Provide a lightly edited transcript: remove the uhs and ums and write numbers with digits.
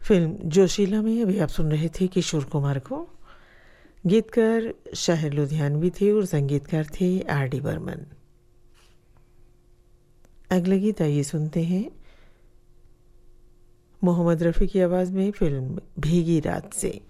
Film जोशीला में अभी आप सुन रहे थे किशोर कुमार को। गीतकार शाहिर लुधियानवी थे और संगीतकार थे आर डी बर्मन। अगला गीत आइए सुनते हैं मोहम्मद रफ़ी की आवाज़ में फिल्म भीगी रात से।